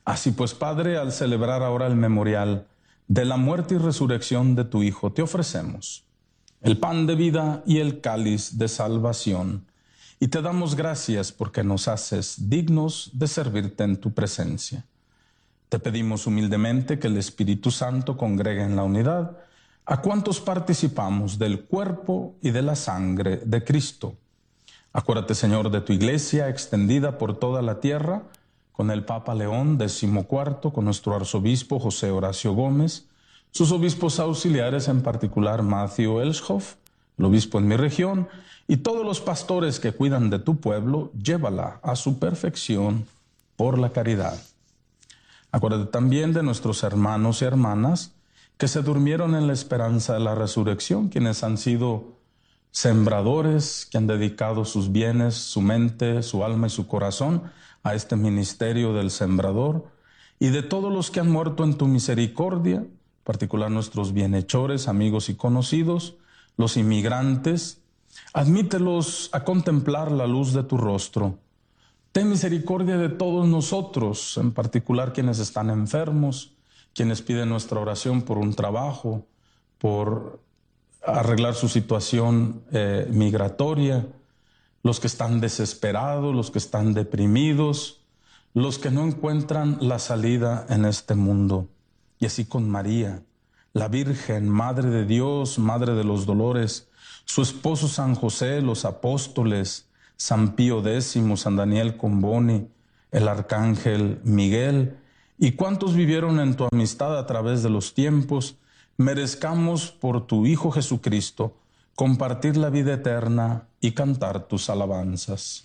Así pues, Padre, al celebrar ahora el memorial de la muerte y resurrección de tu Hijo, te ofrecemos el pan de vida y el cáliz de salvación, y te damos gracias porque nos haces dignos de servirte en tu presencia. Te pedimos humildemente que el Espíritu Santo congregue en la unidad a cuantos participamos del cuerpo y de la sangre de Cristo. Acuérdate, Señor, de tu iglesia extendida por toda la tierra, con el Papa León XIV, con nuestro arzobispo José Horacio Gómez, sus obispos auxiliares, en particular Matthew Elshoff, el obispo en mi región, y todos los pastores que cuidan de tu pueblo, llévala a su perfección por la caridad. Acuérdate también de nuestros hermanos y hermanas que se durmieron en la esperanza de la resurrección, quienes han sido sembradores, que han dedicado sus bienes, su mente, su alma y su corazón a este ministerio del sembrador, y de todos los que han muerto en tu misericordia, en particular nuestros bienhechores, amigos y conocidos, los inmigrantes, admítelos a contemplar la luz de tu rostro. Ten misericordia de todos nosotros, en particular quienes están enfermos, quienes piden nuestra oración por un trabajo, por arreglar su situación migratoria, los que están desesperados, los que están deprimidos, los que no encuentran la salida en este mundo. Y así con María, la Virgen, Madre de Dios, Madre de los Dolores, su esposo San José, los apóstoles, San Pío X, San Daniel Comboni, el Arcángel Miguel, y cuantos vivieron en tu amistad a través de los tiempos, merezcamos por tu Hijo Jesucristo compartir la vida eterna y cantar tus alabanzas.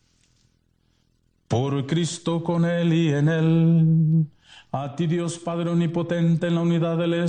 Por Cristo, con Él y en Él, a ti Dios Padre Omnipotente, en la unidad del